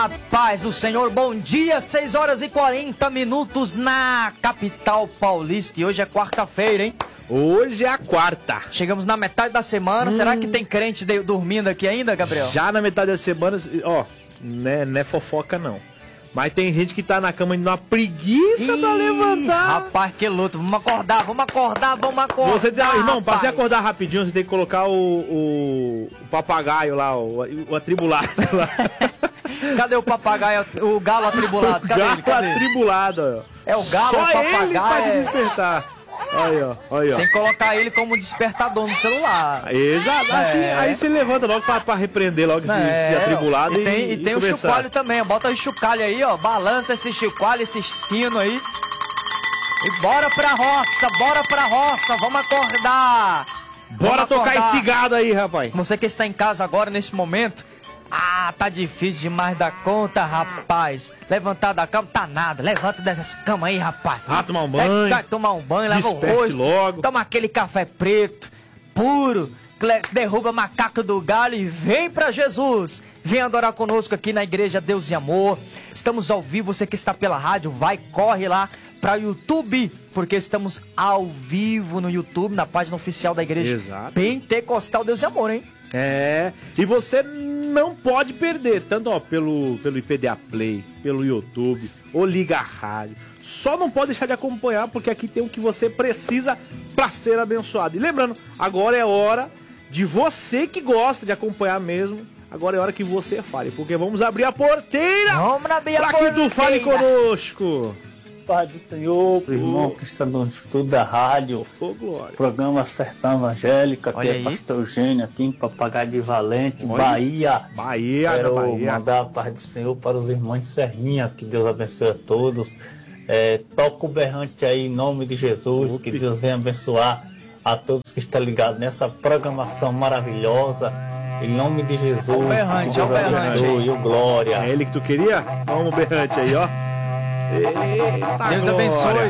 Paz do Senhor, bom dia, 6 horas e 40 minutos na capital paulista. E hoje é quarta-feira, hein? Hoje é a quarta. Chegamos na metade da semana. Será que tem crente dormindo aqui ainda, Gabriel? Já na metade da semana, ó, não é fofoca não. Mas tem gente que tá na cama de uma preguiça pra levantar. Rapaz, que luta. Vamos acordar. Você tem, irmão, pra você acordar rapidinho, você tem que colocar o papagaio lá, o atribulado lá. Cadê o papagaio, o galo atribulado? Cadê ele? Galo atribulado, ó. É o galo, só o papagaio. Ele pode despertar. Aí, ó. Tem que colocar ele como despertador no celular. Exato. Aí você levanta logo pra repreender logo esse atribulado. E tem o chocalho também. Bota o chocalho aí, ó. Balança esse chocalho, esse sino aí. E bora pra roça. Vamos acordar. Bora tocar esse gado aí, rapaz. Você que está em casa agora, nesse momento. Tá difícil demais da conta, rapaz. Levantar da cama, tá nada. Levanta dessas camas aí, rapaz. Tomar um banho. Vai tomar um banho, lava o rosto. Logo. Toma aquele café preto, puro. Derruba macaco do galho e vem pra Jesus. Vem adorar conosco aqui na Igreja Deus e Amor. Estamos ao vivo, você que está pela rádio, corre lá para o YouTube, porque estamos ao vivo no YouTube, na página oficial da Igreja Pentecostal Deus e Amor, hein? E você não pode perder, tanto pelo IPDA Play, pelo YouTube, ou liga a rádio. Só não pode deixar de acompanhar, porque aqui tem o que você precisa para ser abençoado. E lembrando, agora é hora de você que gosta de acompanhar mesmo, agora é hora que você fale, porque vamos abrir a porteira para que tu fale conosco. Pai do Senhor, pro irmão que está no estudo da rádio, programa Sertão Evangélica, aqui é Pastor Eugênio, aqui em Papagaio de Valente, Bahia. Quero mandar a paz do Senhor para os irmãos de Serrinha, que Deus abençoe a todos. Toca o berrante aí em nome de Jesus, que Deus venha abençoar a todos que estão ligados nessa programação maravilhosa. Em nome de Jesus, que Deus abençoe, o glória. É ele que tu queria? Vamos o berrante aí, ó. Eita, Deus abençoe.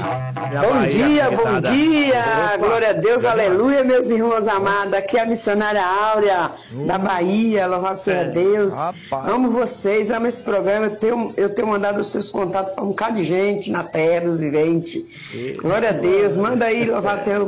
Bom dia, glória a Deus, aleluia, meus irmãos amados. Aqui é a missionária Áurea da Bahia, louvado seja Deus. Amo vocês, amo esse programa. Eu tenho mandado os seus contatos para um bocado de gente na terra dos viventes. Glória a Deus, manda aí, louvado seja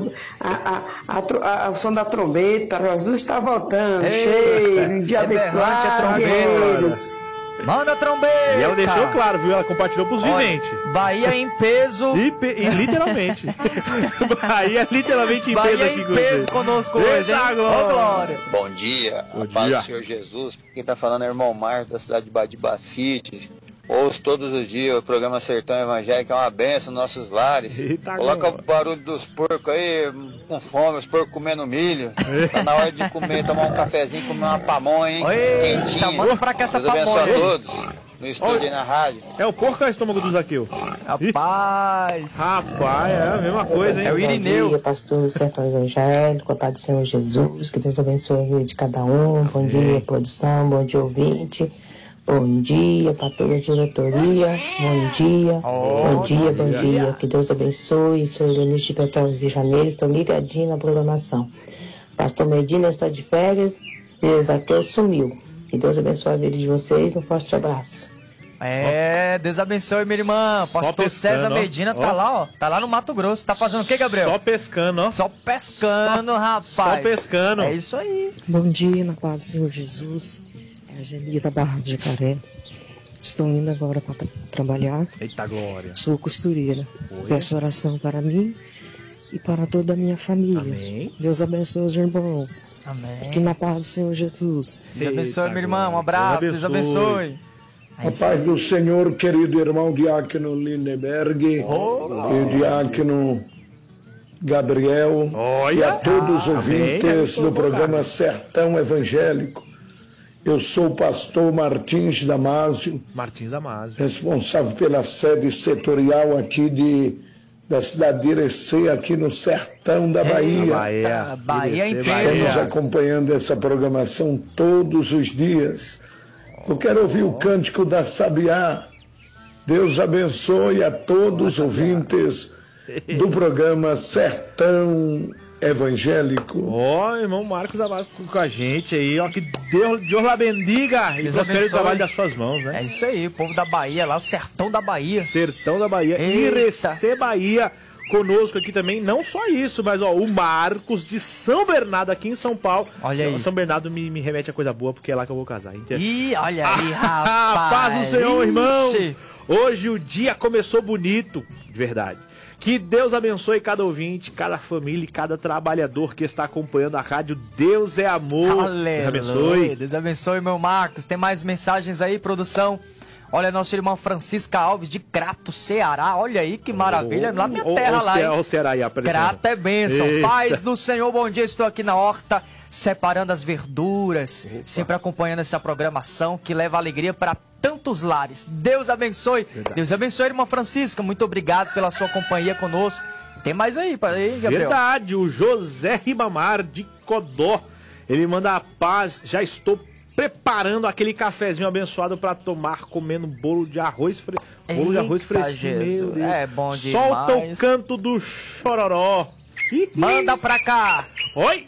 o som da trombeta. Jesus está voltando, cheio, um dia abençoado, guerreiros. Manda a trombeta! E ela deixou claro, viu? Ela compartilhou pros viventes. Bahia em peso. E literalmente. Bahia literalmente em peso aqui com peso conosco hoje, hein? Glória! Bom dia, a paz do Senhor Jesus. Quem tá falando é o irmão Márcio, da cidade de Badibacite. Ouço todos os dias o programa Sertão Evangélico, é uma benção nos nossos lares. Coloca o barulho dos porcos aí, com fome, os porcos comendo milho. Tá na hora de comer, tomar um cafezinho, comer uma pamonha, hein? Quentinha. Tá pra cá essa pamonha. Deus abençoe a todos. No estúdio aí na rádio. É o porco ou é o estômago do Zaqueu? Rapaz, é a mesma coisa, hein? É o Irineu. Bom dia, pastor do Sertão Evangélico, a paz do Senhor Jesus, que Deus abençoe a vida de cada um. Bom dia, produção, bom dia, ouvinte. Bom dia para toda a diretoria, bom dia, que Deus abençoe, sou Eunice de Petrópolis de Janeiro, estou ligadinho na programação. Pastor Medina está de férias e o Zaqueu sumiu, que Deus abençoe a vida de vocês, um forte abraço. Deus abençoe, minha irmã. Pastor César Medina tá lá, ó. Tá lá no Mato Grosso. Tá fazendo o que, Gabriel? Só pescando, ó. Só pescando, rapaz. Só pescando. É isso aí. Bom dia, na paz do Senhor Jesus. É a Genia da Barra de Jacaré. Estou indo agora para trabalhar. Eita glória. Sou costureira. Peço oração para mim e para toda a minha família. Amém. Deus abençoe os irmãos. Amém. Aqui na paz do Senhor Jesus. Deus abençoe, minha irmã. Um abraço. Deus abençoe. A paz do Senhor, querido irmão Diácono Lindeberg e Diácono Gabriel e a todos os ouvintes do programa Sertão Evangélico. Eu sou o pastor Martins Damásio, responsável pela sede setorial aqui da cidade de Irecê, aqui no sertão da Bahia. Bahia em peso. Estamos acompanhando essa programação todos os dias. Eu quero ouvir o cântico da Sabiá. Deus abençoe a todos os ouvintes do programa Sertão evangélico. Ó, irmão Marcos Abasco com a gente aí, ó, que Deus la bendiga e prospere o trabalho das suas mãos, né? É isso aí, o povo da Bahia lá, o sertão da Bahia. Sertão da Bahia. Irecê Bahia conosco aqui também, não só isso, mas ó, o Marcos de São Bernardo aqui em São Paulo. Olha aí. São Bernardo me remete a coisa boa, porque é lá que eu vou casar. Ih, olha aí, rapaz. Paz do Senhor, irmãos. Hoje o dia começou bonito, de verdade. Que Deus abençoe cada ouvinte, cada família e cada trabalhador que está acompanhando a rádio. Deus é amor. Aleluia. Deus abençoe. Deus abençoe, meu Marcos. Tem mais mensagens aí, produção? Olha, nossa irmã Francisca Alves de Crato, Ceará. Olha aí que maravilha. Lá minha terra lá, hein? O Ceará aí aparecendo. Crato é bênção. Eita. Paz do Senhor, bom dia. Estou aqui na horta, separando as verduras. Opa. Sempre acompanhando essa programação que leva alegria para tantos lares. Deus abençoe. Verdade. Deus abençoe, irmã Francisca. Muito obrigado pela sua companhia conosco. Tem mais aí, para aí, Gabriel. Verdade, o José Ribamar de Codó. Ele manda a paz. Já estou preparando aquele cafezinho abençoado para tomar, comendo bolo de arroz fresco. Bolo de arroz fresquinho. Meu Deus. É bom demais. Solta o canto do chororó. Manda pra cá. Oi.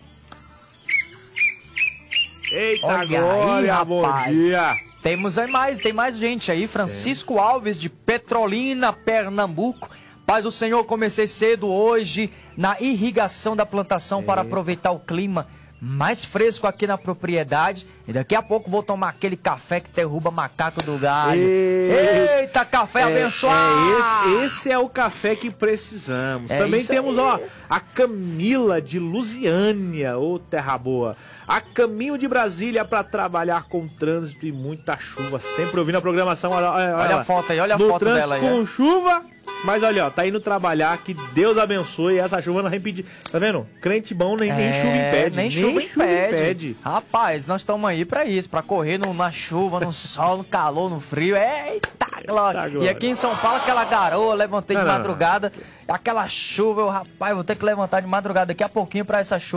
Eita, olha glória, aí, bom rapaz. dia. Tem mais gente aí. Francisco Alves de Petrolina, Pernambuco. Paz do Senhor, comecei cedo hoje na irrigação da plantação para aproveitar o clima mais fresco aqui na propriedade. E daqui a pouco vou tomar aquele café que derruba macaco do galho. Eita, café abençoado! Esse é o café que precisamos. Também temos, ó, a Camila de Lusiânia, ô terra boa. A caminho de Brasília para trabalhar com trânsito e muita chuva. Sempre ouvindo a programação. Olha a foto aí, olha a foto dela aí. Com chuva, mas olha, ó, tá indo trabalhar, que Deus abençoe. Essa chuva não vai impedir. Tá vendo? Crente bom nem chuva impede. Nem chuva impede. Rapaz, nós estamos aí para isso, para correr na chuva, no sol, no calor, no frio. Eita, glória. E aqui em São Paulo, aquela garoa, levantei de madrugada. Aquela chuva, rapaz, vou ter que levantar de madrugada daqui a pouquinho para essa chuva.